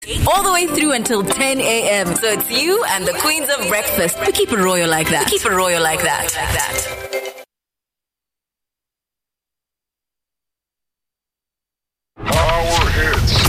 all the way through until 10 a.m. So it's you and the Queens of Breakfast. We keep it royal like that. We keep it royal like that. Power hits.